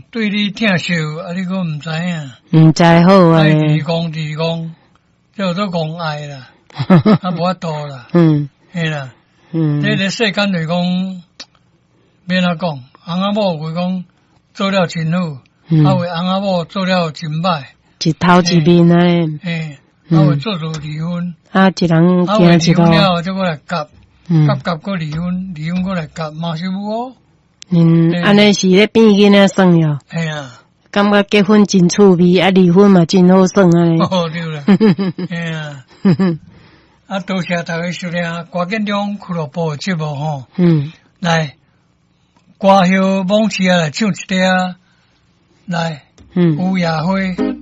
对你疼惜，啊，你佫毋知影， 毋知好啊， 爱提供，叫做讲爱啦，啊，无法度啦，嘿啦，这个世间来讲，免哪讲，翁仔某话讲做了真好，啊，为翁仔某做了真歹， 一头一面啊， 嘿，啊，为做离婚， 啊，一人啊，为离行一路， 婚了，再过来夹，夹过离婚，离婚过来夹，嘛是有哦。 安尼是咧变囡仔算了。 系啊， 感觉结婚真趣味，啊，离婚嘛真好算啊。 哦，对啦，系啊，啊，多谢大家收听歌建中俱乐部节目吼。来，歌后往期来唱一条，来，乌鸦花。